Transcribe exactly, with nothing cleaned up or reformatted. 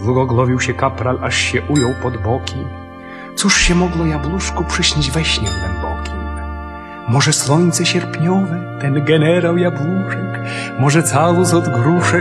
Zgoglowił się kapral, aż się ujął pod boki. Cóż się mogło jabłuszku przyśnić we śnie głębokim? Może słońce sierpniowe, ten generał jabłuszek, może całus od gruszek,